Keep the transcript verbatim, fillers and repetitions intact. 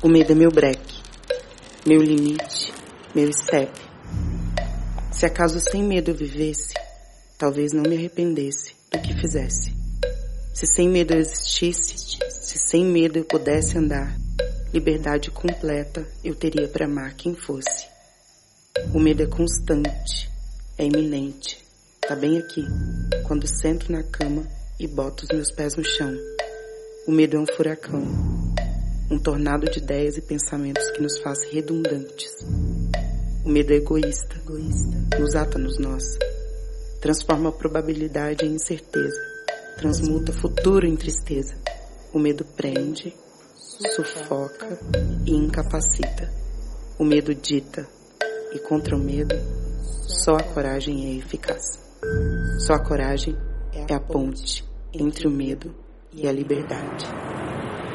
O medo é meu breque, meu limite, meu estepe. Se acaso sem medo eu vivesse, talvez não me arrependesse do que fizesse. Se sem medo eu existisse, se sem medo eu pudesse andar, liberdade completa eu teria para amar quem fosse. O medo é constante, é iminente, tá bem aqui, quando sento na cama e boto os meus pés no chão. O medo é um furacão, um tornado de ideias e pensamentos que nos faz redundantes. O medo é egoísta, egoísta, nos ata nos nós, transforma a probabilidade em incerteza, transmuta futuro em tristeza. O medo prende, sufoca e incapacita. O medo dita, e contra o medo, só a coragem é eficaz. Só a coragem é a ponte entre o medo e a liberdade.